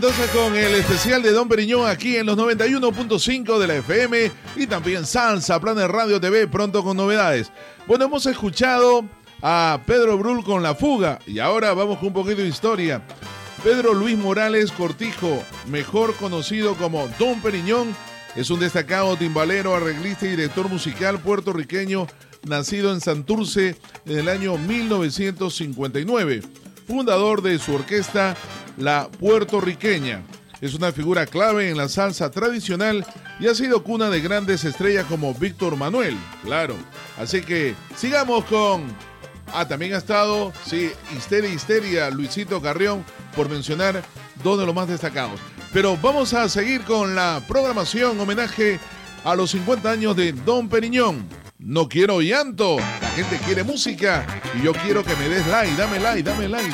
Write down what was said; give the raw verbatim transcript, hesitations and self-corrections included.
Entonces con el especial de Don Periñón aquí en los noventa y uno punto cinco de la F M y también Salsa Planet Radio T V, pronto con novedades. Bueno, hemos escuchado a Pedro Brul con La Fuga y ahora vamos con un poquito de historia. Pedro Luis Morales Cortijo, mejor conocido como Don Periñón, es un destacado timbalero, arreglista y director musical puertorriqueño, nacido en Santurce en el año mil novecientos cincuenta y nueve, fundador de su orquesta La Puertorriqueña. Es una figura clave en la salsa tradicional y ha sido cuna de grandes estrellas como Víctor Manuel, claro. Así que sigamos con... Ah, también ha estado, sí, Histeria, Histeria, Luisito Carrión, por mencionar dos de los más destacados. Pero vamos a seguir con la programación, homenaje a los cincuenta años de Don Periñón. No quiero llanto, la gente quiere música y yo quiero que me des like, dame like, dame like.